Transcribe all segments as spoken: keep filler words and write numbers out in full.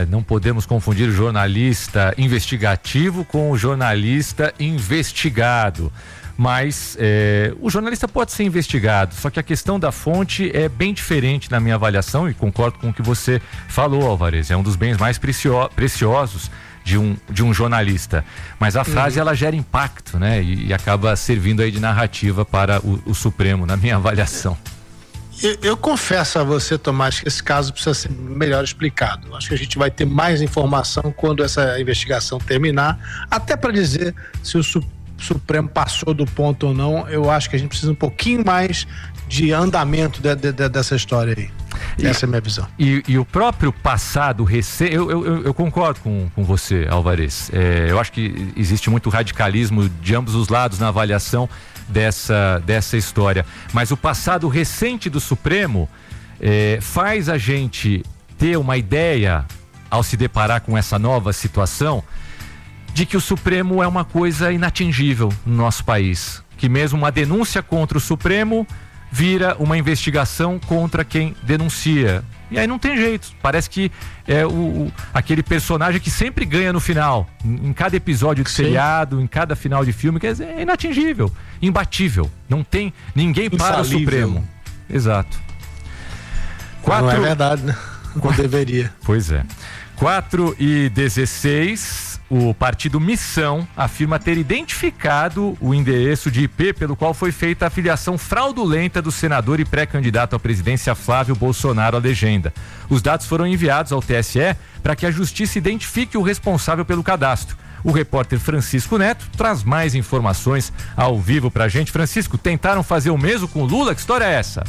Não podemos confundir o jornalista investigativo com o jornalista investigado. Mas é, o jornalista pode ser investigado, só que a questão da fonte é bem diferente na minha avaliação, e concordo com o que você falou, Alvarez. É um dos bens mais precio- preciosos de um, de um jornalista. Mas a frase, uhum. ela gera impacto, né? E, e acaba servindo aí de narrativa para o, o Supremo, na minha avaliação. Eu, eu confesso a você, Tomás, que esse caso precisa ser melhor explicado. Acho que a gente vai ter mais informação quando essa investigação terminar, até para dizer se o Supremo Supremo passou do ponto ou não. Eu acho que a gente precisa um pouquinho mais de andamento de, de, de, dessa história aí. E, essa é a minha visão. E, e o próprio passado recente, eu, eu, eu concordo com, com você, Alvarez. É, eu acho que existe muito radicalismo de ambos os lados na avaliação dessa, dessa história. Mas o passado recente do Supremo é, faz a gente ter uma ideia, ao se deparar com essa nova situação, de que o Supremo é uma coisa inatingível no nosso país, que mesmo uma denúncia contra o Supremo vira uma investigação contra quem denuncia, e aí não tem jeito, parece que é o, o aquele personagem que sempre ganha no final, em cada episódio de Sim. seriado, em cada final de filme, quer dizer, é inatingível, imbatível, não tem ninguém para o Supremo. Exato. Quatro... Não é verdade, né? Não deveria. Pois é. quatro e dezesseis, o partido Missão afirma ter identificado o endereço de I P pelo qual foi feita a filiação fraudulenta do senador e pré-candidato à presidência Flávio Bolsonaro à legenda. Os dados foram enviados ao T S E para que a justiça identifique o responsável pelo cadastro. O repórter Francisco Neto traz mais informações ao vivo pra gente. Francisco, tentaram fazer o mesmo com o Lula? Que história é essa?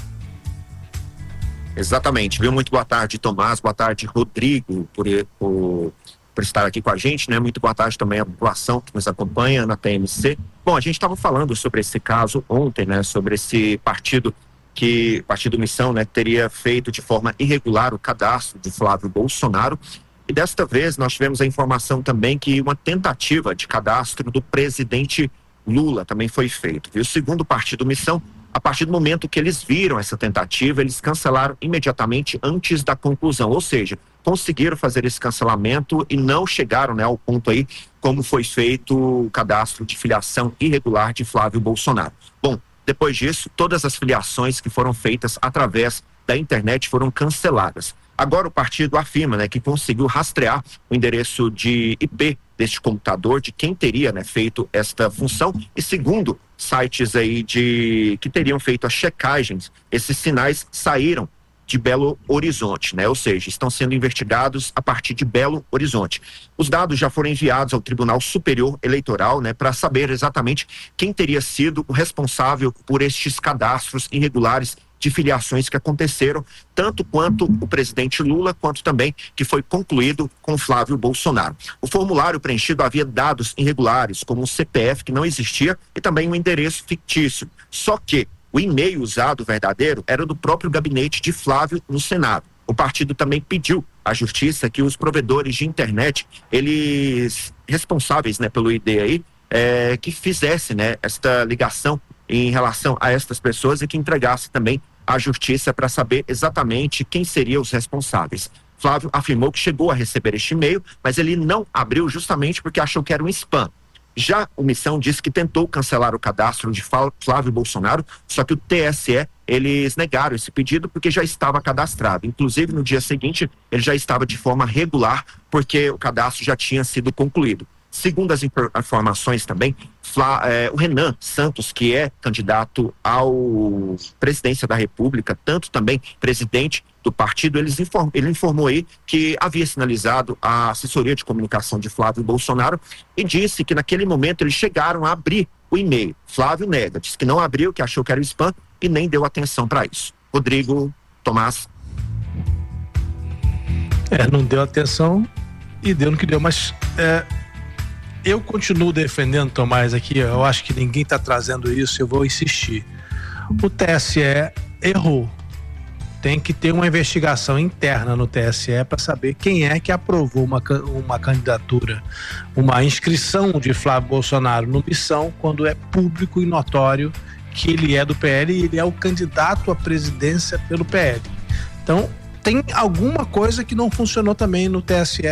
Exatamente, viu? Muito boa tarde, Tomás, boa tarde, Rodrigo, por, por, por estar aqui com a gente, né? Muito boa tarde também à população que nos acompanha na T M C. Bom, a gente estava falando sobre esse caso ontem, né? Sobre esse partido que, Partido Missão, né? Teria feito de forma irregular o cadastro de Flávio Bolsonaro. E desta vez nós tivemos a informação também que uma tentativa de cadastro do presidente Lula também foi feito, viu? Segundo o Partido Missão, a partir do momento que eles viram essa tentativa, eles cancelaram imediatamente antes da conclusão, ou seja, conseguiram fazer esse cancelamento e não chegaram, né, ao ponto aí como foi feito o cadastro de filiação irregular de Flávio Bolsonaro. Bom, depois disso, todas as filiações que foram feitas através da internet foram canceladas. Agora o partido afirma, né, que conseguiu rastrear o endereço de I P deste computador, de quem teria, né, feito esta função, e segundo sites aí de que teriam feito as checagens, esses sinais saíram de Belo Horizonte, né? Ou seja, estão sendo investigados a partir de Belo Horizonte. Os dados já foram enviados ao Tribunal Superior Eleitoral, né, para saber exatamente quem teria sido o responsável por estes cadastros irregulares de filiações que aconteceram, tanto quanto o presidente Lula, quanto também que foi concluído com Flávio Bolsonaro. O formulário preenchido havia dados irregulares, como um C P F que não existia e também um endereço fictício. Só que o e-mail usado verdadeiro era do próprio gabinete de Flávio no Senado. O partido também pediu à justiça que os provedores de internet, eles responsáveis, né, pelo I D aí, é, que fizesse, né, esta ligação em relação a estas pessoas e que entregasse também à justiça para saber exatamente quem seriam os responsáveis. Flávio afirmou que chegou a receber este e-mail, mas ele não abriu justamente porque achou que era um spam. Já o Missão disse que tentou cancelar o cadastro de Flávio Bolsonaro, só que o T S E, eles negaram esse pedido porque já estava cadastrado. Inclusive, no dia seguinte, ele já estava de forma regular porque o cadastro já tinha sido concluído. Segundo as informações também, Flá, é, o Renan Santos, que é candidato ao presidência da República, tanto também presidente do partido, eles inform, ele informou aí que havia sinalizado a assessoria de comunicação de Flávio Bolsonaro e disse que naquele momento eles chegaram a abrir o e-mail. Flávio nega, disse que não abriu, que achou que era o spam e nem deu atenção para isso. Rodrigo, Tomás. É, não deu atenção e deu no que deu, mas é, eu continuo defendendo, Tomás, aqui, eu acho que ninguém está trazendo isso, eu vou insistir. O T S E errou. Tem que ter uma investigação interna no T S E para saber quem é que aprovou uma, uma candidatura, uma inscrição de Flávio Bolsonaro no Missão, quando é público e notório que ele é do P L e ele é o candidato à presidência pelo P L. Então, tem alguma coisa que não funcionou também no T S E